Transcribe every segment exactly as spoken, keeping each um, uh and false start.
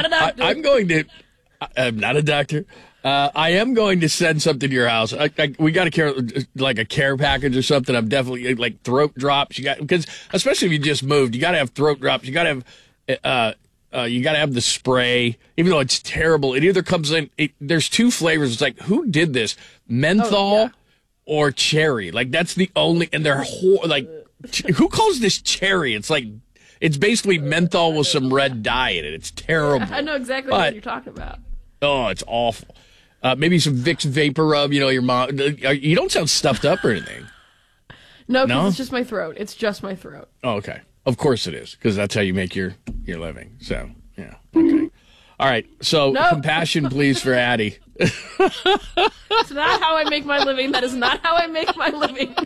not a doctor. I, I'm going to. I'm not a doctor. Uh, I am going to send something to your house. I, I, we got to care like a care package or something. I'm definitely like throat drops. You got because especially if you just moved, you got to have throat drops. You got to have. Uh, Uh, you got to have the spray, even though it's terrible. It either comes in, it, there's two flavors. It's like, who did this? Menthol oh, yeah. or cherry? Like, that's the only, and they're, ho- like, ch- who calls this cherry? It's like, it's basically menthol with some red dye in it. It's terrible. I know exactly but, what you're talking about. Oh, it's awful. Uh, maybe some Vicks Vapor Rub, you know, your mom, you don't sound stuffed up or anything. No, because No? it's just my throat. It's just my throat. Oh, okay. Of course it is, because that's how you make your, your living. So, yeah. Okay. All right. So, Nope. compassion, please, for Addie. That's not how I make my living. That is not how I make my living.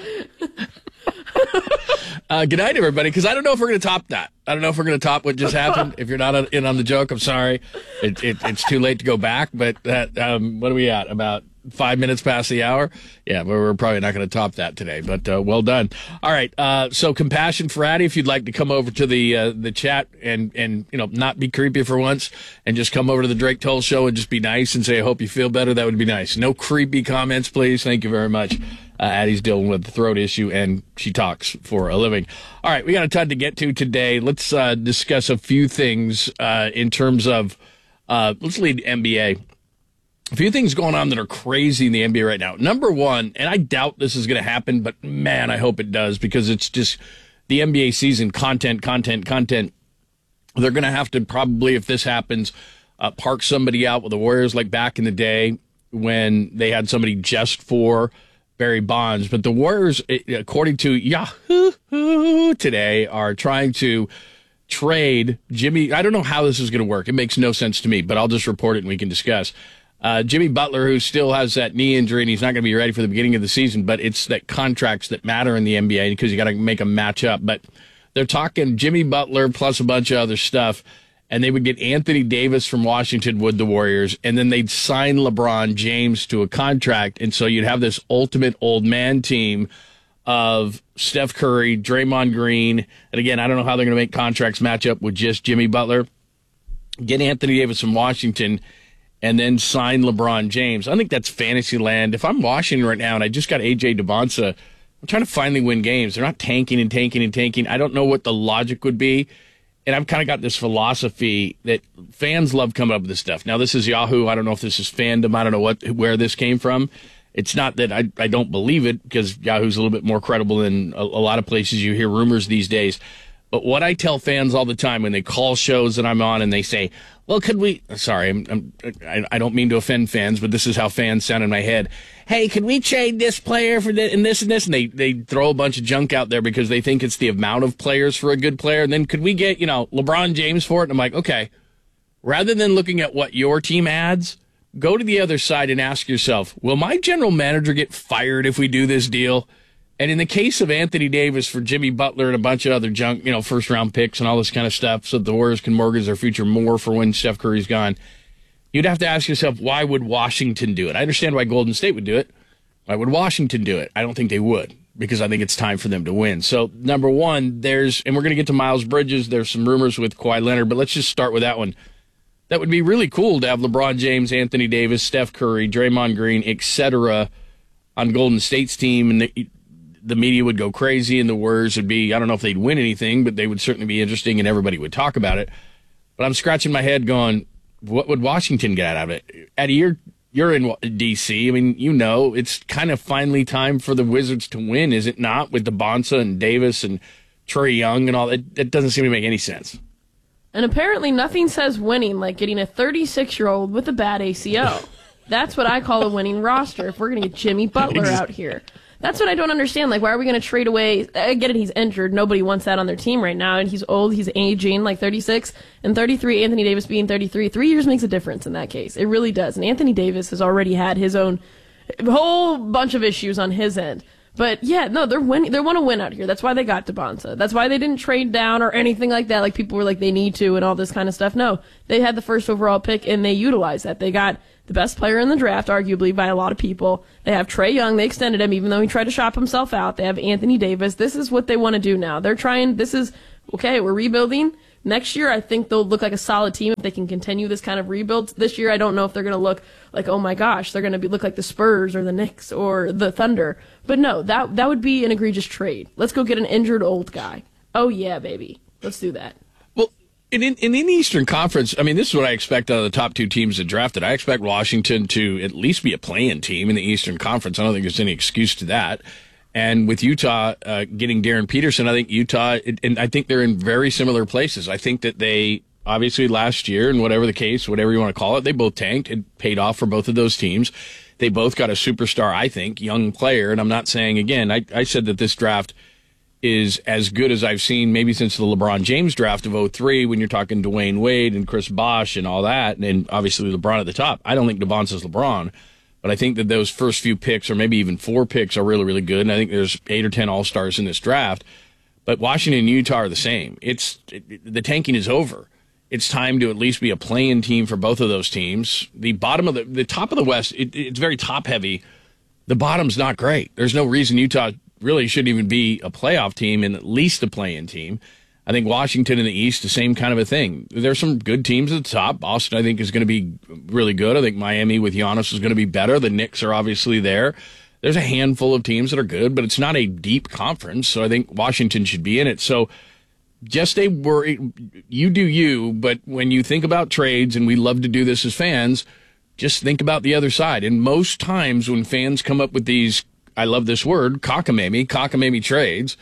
uh, good night, everybody, because I don't know if we're going to top that. I don't know if we're going to top what just happened. If you're not in on the joke, I'm sorry. It, it, it's too late to go back, but that, um, what are we at? About five minutes past the hour? Yeah, but we're probably not going to top that today, but uh, well done. All right, uh, so compassion for Addie, if you'd like to come over to the uh, the chat and, and, you know, not be creepy for once and just come over to the Drake Toll Show and just be nice and say, I hope you feel better, that would be nice. No creepy comments, please. Thank you very much. Uh, Addie's dealing with the throat issue, and she talks for a living. All right, we got a ton to get to today. Let's uh, discuss a few things uh, in terms of, uh, let's lead N B A. A few things going on that are crazy in the N B A right now. Number one, and I doubt this is going to happen, but man, I hope it does, because it's just the N B A season, content, content, content. They're going to have to probably, if this happens, uh, park somebody out with the Warriors like back in the day when they had somebody just for Barry Bonds. But the Warriors, according to Yahoo today, are trying to trade Jimmy. I don't know how this is going to work. It makes no sense to me, but I'll just report it and we can discuss. Uh, Jimmy Butler, who still has that knee injury and he's not going to be ready for the beginning of the season, but it's that contracts that matter in the N B A because you got to make them match up. But they're talking Jimmy Butler plus a bunch of other stuff, and they would get Anthony Davis from Washington with the Warriors, and then they'd sign LeBron James to a contract, and so you'd have this ultimate old man team of Steph Curry, Draymond Green, and again, I don't know how they're going to make contracts match up with just Jimmy Butler. Get Anthony Davis from Washington, and then sign LeBron James. I think that's fantasy land. If I'm Washington right now and I just got A J Devonsa, I'm trying to finally win games. They're not tanking and tanking and tanking. I don't know what the logic would be. And I've kind of got this philosophy that fans love coming up with this stuff. Now, this is Yahoo. I don't know if this is fandom. I don't know what where this came from. It's not that I, I don't believe it, because Yahoo's a little bit more credible than a, a lot of places you hear rumors these days. But what I tell fans all the time when they call shows that I'm on and they say, well, could we, sorry, I'm, I'm, I, I don't mean to offend fans, but this is how fans sound in my head. Hey, can we trade this player for this and this and this? And they, they throw a bunch of junk out there because they think it's the amount of players for a good player. And then could we get, you know, LeBron James for it? And I'm like, okay, rather than looking at what your team adds, go to the other side and ask yourself, will my general manager get fired if we do this deal? And in the case of Anthony Davis for Jimmy Butler and a bunch of other junk, you know, first round picks and all this kind of stuff, so the Warriors can mortgage their future more for when Steph Curry's gone, you'd have to ask yourself, why would Washington do it? I understand why Golden State would do it. Why would Washington do it? I don't think they would, because I think it's time for them to win. So, number one, there's, and we're going to get to Miles Bridges. There's some rumors with Kawhi Leonard, but let's just start with that one. That would be really cool to have LeBron James, Anthony Davis, Steph Curry, Draymond Green, et cetera on Golden State's team, and the, the media would go crazy, and the Warriors would be, I don't know if they'd win anything, but they would certainly be interesting, and everybody would talk about it. But I'm scratching my head going, what would Washington get out of it? Eddie, you're, you're in D C. I mean, you know, it's kind of finally time for the Wizards to win, is it not? With the Bonsa and Davis and Trae Young and all that. It doesn't seem to make any sense. And apparently nothing says winning like getting a thirty-six-year-old with a bad A C O. That's what I call a winning roster if we're going to get Jimmy Butler out here. That's what I don't understand. Like, why are we going to trade away? I get it, he's injured. Nobody wants that on their team right now. And he's old. He's aging, like thirty-six. And thirty-three, Anthony Davis being thirty-three. Three years makes a difference in that case. It really does. And Anthony Davis has already had his own whole bunch of issues on his end. But, yeah, no, they're winning. They want to win out here. That's why they got Devonsa. That's why they didn't trade down or anything like that. Like, people were like, they need to and all this kind of stuff. No, they had the first overall pick, and they utilized that. They got the best player in the draft, arguably, by a lot of people. They have Trae Young. They extended him, even though he tried to shop himself out. They have Anthony Davis. This is what they want to do now. They're trying, this is, okay, we're rebuilding. Next year, I think they'll look like a solid team if they can continue this kind of rebuild. This year, I don't know if they're going to look like, oh my gosh, they're going to be look like the Spurs or the Knicks or the Thunder. But no, that that would be an egregious trade. Let's go get an injured old guy. Oh yeah, baby, let's do that. Well, in in, in the Eastern Conference, I mean, this is what I expect out of the top two teams that drafted. I expect Washington to at least be a play-in team in the Eastern Conference. I don't think there's any excuse to that. And with Utah uh, getting Darren Peterson, I think Utah, and I think they're in very similar places. I think that they, obviously last year, and whatever the case, whatever you want to call it, they both tanked. It paid off for both of those teams. They both got a superstar, I think, young player. And I'm not saying, again, I, I said that this draft is as good as I've seen maybe since the LeBron James draft of oh three when you're talking Dwayne Wade and Chris Bosh and all that, and obviously LeBron at the top. I don't think Devonta's LeBron. But I think that those first few picks, or maybe even four picks, are really, really good. And I think there's eight or ten All-Stars in this draft. But Washington and Utah are the same. It's it, the tanking is over. It's time to at least be a play-in team for both of those teams. The bottom of the the top of the West, it, it's very top-heavy. The bottom's not great. There's no reason Utah really shouldn't even be a playoff team and at least a play-in team. I think Washington in the East, the same kind of a thing. There's some good teams at the top. Boston, I think, is going to be really good. I think Miami with Giannis is going to be better. The Knicks are obviously there. There's a handful of teams that are good, but it's not a deep conference, so I think Washington should be in it. So just a worry. You do you, but when you think about trades, and we love to do this as fans, just think about the other side. And most times when fans come up with these, I love this word, cockamamie, cockamamie trades,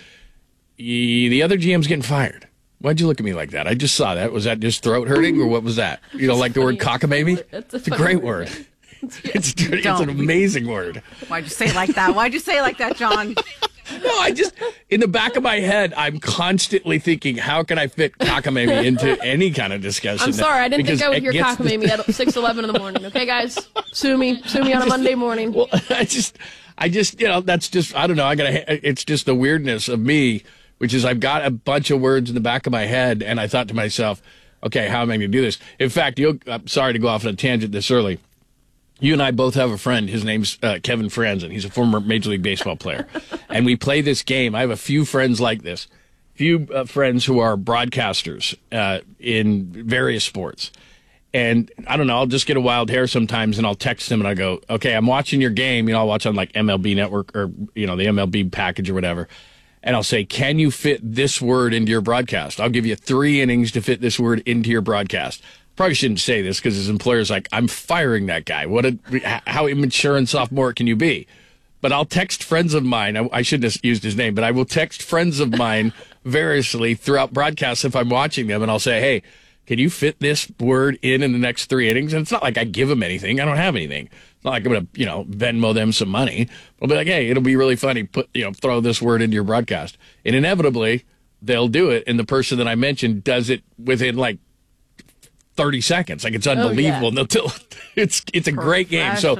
the other G M's getting fired. Why'd you look at me like that? I just saw that. Was that just throat hurting, or what was that? You don't like the word cockamamie? It's a, it's a great word. word. It's, it's an amazing word. Why'd you say it like that? Why'd you say it like that, John? No, I just, in the back of my head, I'm constantly thinking, how can I fit cockamamie into any kind of discussion? I'm sorry, I didn't because think I would hear cockamamie the... at six eleven in the morning. Okay, guys? Sue me. Sue me on a Monday morning. Well, I just, I just, you know, that's just, I don't know. I gotta, it's just the weirdness of me, which is I've got a bunch of words in the back of my head, and I thought to myself, okay, how am I going to do this? In fact, you'll, I'm sorry to go off on a tangent this early. You and I both have a friend. His name's uh, Kevin Franzen. He's a former Major League Baseball player. And we play this game. I have a few friends like this, few uh, friends who are broadcasters uh, in various sports. And I don't know, I'll just get a wild hair sometimes, and I'll text him, and I go, okay, I'm watching your game. You know, I'll watch on like M L B Network or, you know, the M L B package or whatever. And I'll say, can you fit this word into your broadcast? I'll give you three innings to fit this word into your broadcast. Probably shouldn't say this because his employer's like, I'm firing that guy. What a, how immature and sophomore can you be? But I'll text friends of mine. I, I shouldn't have used his name, but I will text friends of mine variously throughout broadcasts if I'm watching them. And I'll say, hey, can you fit this word in in the next three innings? And it's not like I give them anything. I don't have anything. It's not like I'm going to, you know, Venmo them some money. I'll be like, hey, it'll be really funny. Put, you know, throw this word into your broadcast. And inevitably, they'll do it. And the person that I mentioned does it within like thirty seconds. Like, it's unbelievable. Oh, yeah. They'll, it's it's a great game. So,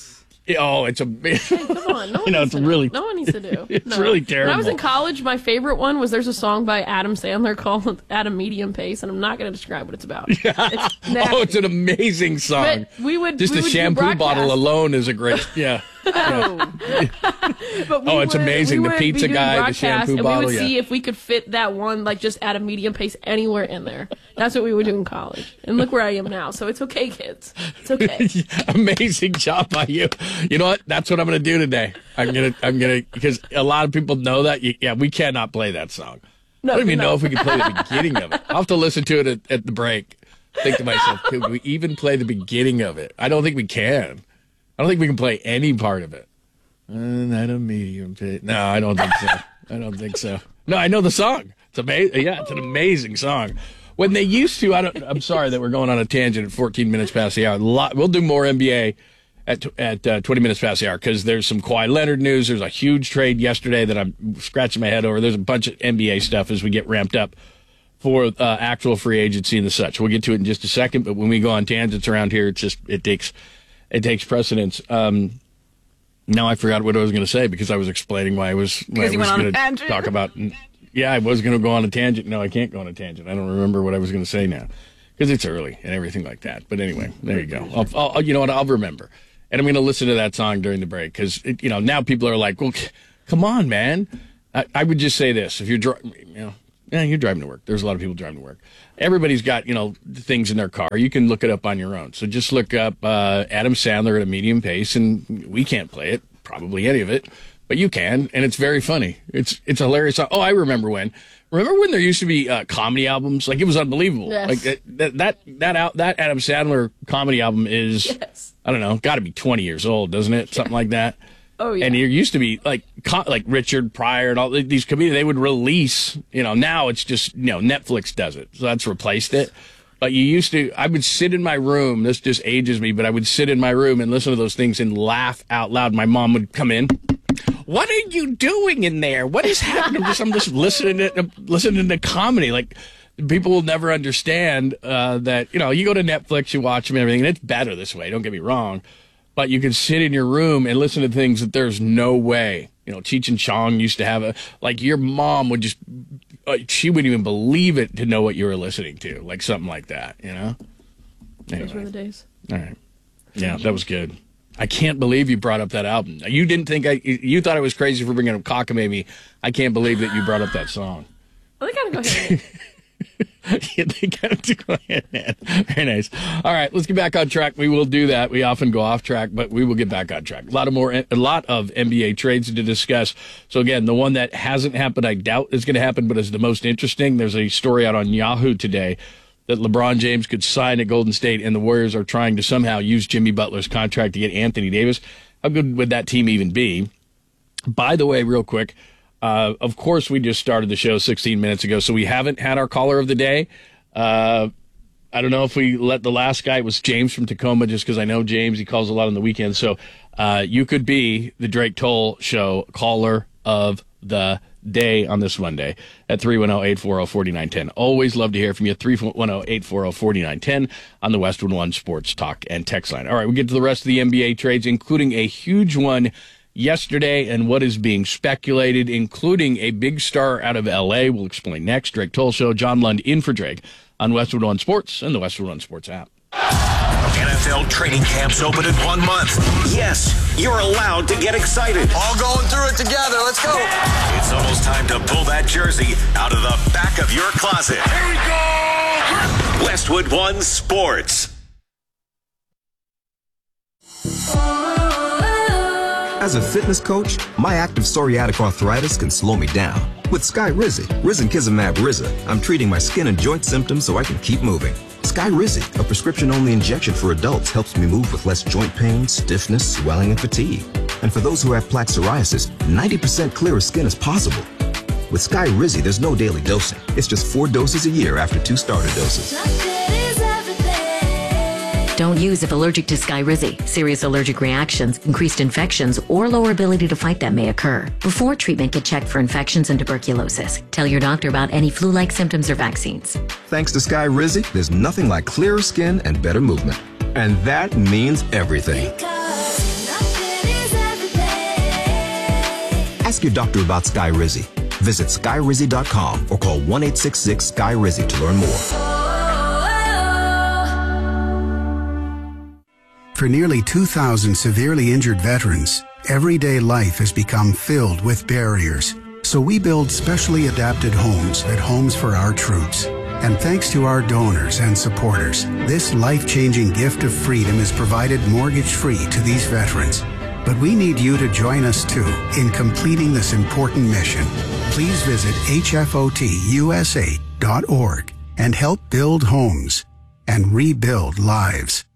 oh, it's a hey, come on, no one you know, needs it's to really do. No one needs to do. It's no. really terrible. When I was in college, my favorite one was there's a song by Adam Sandler called "At a Medium Pace," and I'm not going to describe what it's about. Yeah. It's oh, it's an amazing song. But we would just we the would shampoo bottle alone is a great yeah. Oh, but we oh, it's would, amazing. The pizza guy, the shampoo and bottle. We would yeah. see if we could fit that one, like just at a medium pace anywhere in there. That's what we would do in college. And look where I am now. So it's okay, kids. It's okay. Amazing job by you. You know what? That's what I'm going to do today. I'm going to, I'm going to, because a lot of people know that. Yeah, we cannot play that song. No, I don't even no. know if we can play the beginning of it. I'll have to listen to it at, at the break. Think to myself, could we even play the beginning of it? I don't think we can. I don't think we can play any part of it. Uh, not a medium pit. No, I don't think so. I don't think so. No, I know the song. It's amazing. Yeah, it's an amazing song. When they used to, I don't. I'm sorry that we're going on a tangent at fourteen minutes past the hour. A lot, we'll do more N B A at at uh, twenty minutes past the hour because there's some Kawhi Leonard news. There's a huge trade yesterday that I'm scratching my head over. There's a bunch of N B A stuff as we get ramped up for uh, actual free agency and the such. We'll get to it in just a second. But when we go on tangents around here, it's just it takes it takes precedence. Um, Now I forgot what I was going to say because I was explaining why I was, why I was going to talk about. Yeah, I was going to go on a tangent. No, I can't go on a tangent. I don't remember what I was going to say now because it's early and everything like that. But anyway, there you go. I'll, I'll, you know what? I'll remember. And I'm going to listen to that song during the break because, you know, now people are like, well, c- come on, man. I, I would just say this. If you're, you know, Yeah, you're driving to work. There's a lot of people driving to work. Everybody's got, you know, things in their car. You can look it up on your own. So just look up uh, Adam Sandler at a medium pace, and we can't play it, probably any of it, but you can, and it's very funny. It's it's hilarious. Oh, I remember when. Remember when there used to be uh, comedy albums? Like, it was unbelievable. Yes. Like that that that that, out, that Adam Sandler comedy album is, Yes. I don't know, got to be twenty years old, doesn't it? Something like that. Oh, yeah. And there used to be like co- like Richard Pryor and all these comedians. They would release, you know. Now it's just, you know, Netflix does it, so that's replaced it. But you used to. I would sit in my room. This just ages me, but I would sit in my room and listen to those things and laugh out loud. My mom would come in. What are you doing in there? What is happening? I'm just, I'm just listening to listening to comedy. Like, people will never understand uh, that. You know, you go to Netflix, you watch them and everything, and it's better this way. Don't get me wrong. But you can sit in your room and listen to things that there's no way. You know, Cheech and Chong used to have a, like, your mom would just, uh, she wouldn't even believe it to know what you were listening to. Like something like that, you know? Anyway. Those were the days. All right. Yeah, that was good. I can't believe you brought up that album. You didn't think I, you thought I was crazy for bringing up Cockamamie. I can't believe that you brought up that song. Well, they gotta go ahead. Yeah, they got to go ahead, man. Very nice. All right, let's get back on track. We will do that. We often go off track, but we will get back on track. A lot of more, a lot of N B A trades to discuss. So again, the one that hasn't happened, I doubt is going to happen, but is the most interesting. There's a story out on Yahoo today that LeBron James could sign at Golden State, and the Warriors are trying to somehow use Jimmy Butler's contract to get Anthony Davis. How good would that team even be? By the way, real quick. Uh, of course, we just started the show sixteen minutes ago, so we haven't had our caller of the day. Uh, I don't know if we let the last guy, it was James from Tacoma, just because I know James. He calls a lot on the weekends. So uh, you could be the Drake Toll Show caller of the day on this Monday at three one zero, eight four zero, four nine one zero. Always love to hear from you. three one zero, eight four zero, four nine one zero on the Westwood One Sports Talk and Text line. All right, we get to the rest of the N B A trades, including a huge one yesterday and what is being speculated, including a big star out of L A. We'll explain next. Drake Toll Show, John Lund in for Drake on Westwood One Sports and the Westwood One Sports app. N F L training camps open in one month. Yes, you're allowed to get excited. All going through it together. Let's go. It's almost time to pull that jersey out of the back of your closet. Here we go. Westwood One Sports. As a fitness coach, my active psoriatic arthritis can slow me down. With Skyrizi, Risankizumab Riza, I'm treating my skin and joint symptoms so I can keep moving. Skyrizi, a prescription-only injection for adults, helps me move with less joint pain, stiffness, swelling, and fatigue. And for those who have plaque psoriasis, ninety percent clearer skin is possible. With Skyrizi, there's no daily dosing. It's just four doses a year after two starter doses. Don't use if allergic to Skyrizi. Serious allergic reactions, increased infections, or lower ability to fight them may occur. Before treatment, get checked for infections and tuberculosis. Tell your doctor about any flu-like symptoms or vaccines. Thanks to Skyrizi, there's nothing like clearer skin and better movement. And that means everything. Ask your doctor about Skyrizi. Visit Skyrizi dot com or call one eight six six Sky Rizi to learn more. For nearly two thousand severely injured veterans, everyday life has become filled with barriers. So we build specially adapted homes at Homes for Our Troops. And thanks to our donors and supporters, this life-changing gift of freedom is provided mortgage-free to these veterans. But we need you to join us too in completing this important mission. Please visit H F O T U S A dot org and help build homes and rebuild lives.